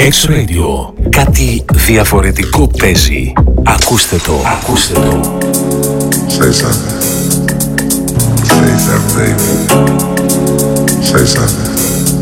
X-Radio. Κάτι διαφορετικό παίζει. Ακούστε το. Say something.